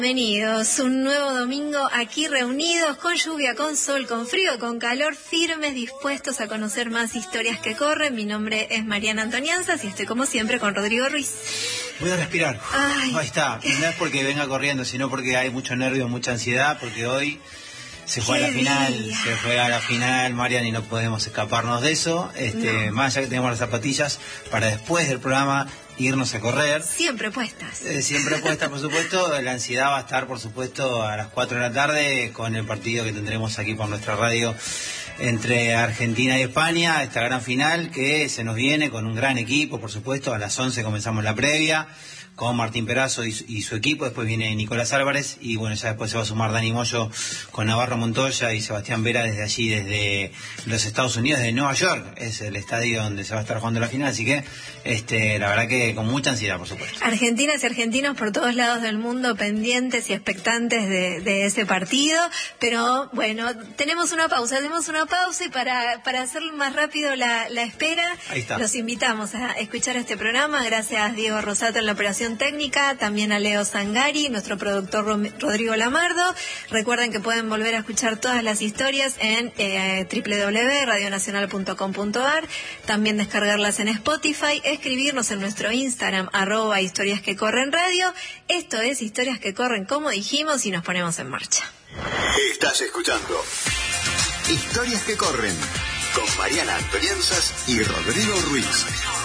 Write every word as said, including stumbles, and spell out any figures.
Bienvenidos, un nuevo domingo aquí reunidos, con lluvia, con sol, con frío, con calor, firmes, dispuestos a conocer más historias que corren. Mi nombre es Mariana Antonianzas y estoy como siempre con Rodrigo Ruiz. Voy a respirar. Ay. Ahí está. No es porque venga corriendo, sino porque hay mucho nervio, mucha ansiedad, porque hoy se juega la final, día. se juega la final, Marian, y no podemos escaparnos de eso. Este, No. Más allá que tenemos las zapatillas para después del programa irnos a correr. Siempre puestas. Eh, siempre puesta, por supuesto. La ansiedad va a estar, por supuesto, a las cuatro de la tarde con el partido que tendremos aquí por nuestra radio entre Argentina y España, esta gran final que se nos viene con un gran equipo, por supuesto. A las once comenzamos la previa con Martín Perazo y su, y su equipo. Después viene Nicolás Álvarez y bueno, ya después se va a sumar Dani Moyo con Navarro Montoya y Sebastián Vera desde allí, desde los Estados Unidos, de Nueva York. Es el estadio donde se va a estar jugando la final, así que este, la verdad que con mucha ansiedad, por supuesto. Argentinas y argentinos por todos lados del mundo pendientes y expectantes de, de ese partido, pero bueno, tenemos una pausa, hacemos una pausa y para, para hacer más rápido la, la espera, Ahí está. Los invitamos a escuchar este programa. Gracias Diego Rosato en la operación técnica, también a Leo Zangari, nuestro productor Rodrigo Lamardo. Recuerden que pueden volver a escuchar todas las historias en eh, doble u doble u doble u punto radio nacional punto com punto a r, también descargarlas en Spotify, escribirnos en nuestro Instagram, arroba historias que corren radio. Esto es Historias que Corren, como dijimos, y nos ponemos en marcha. Estás escuchando Historias que Corren con Mariana Antonianzas y Rodrigo Ruiz.